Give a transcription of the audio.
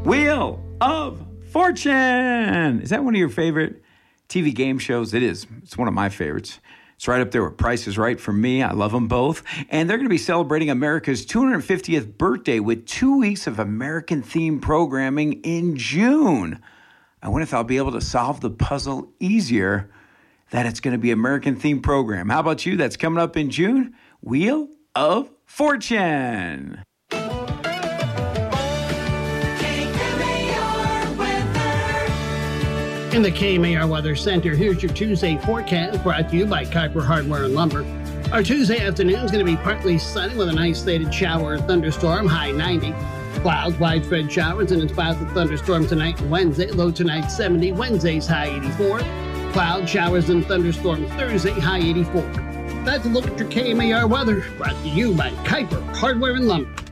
Wheel of Fortune. Is that one of your favorite TV game shows? It is. It's one of my favorites. It's right up there with Price is Right for me. I love them both. And they're going to be celebrating America's 250th birthday with 2 weeks of American-themed programming in June. I wonder if I'll be able to solve the puzzle easier that it's going to be American-themed program. How about you? That's coming up in June. Wheel of Fortune. In the KMAR Weather Center, here's your Tuesday forecast brought to you by Kuiper Hardware and Lumber. Our Tuesday afternoon is going to be partly sunny with an isolated shower or thunderstorm, high 90. Clouds, widespread showers, and in spots of thunderstorm tonight and Wednesday, low tonight 70, Wednesday's high 84. Clouds, showers, and thunderstorms Thursday, high 84. That's a look at your KMAR weather brought to you by Kuiper Hardware and Lumber.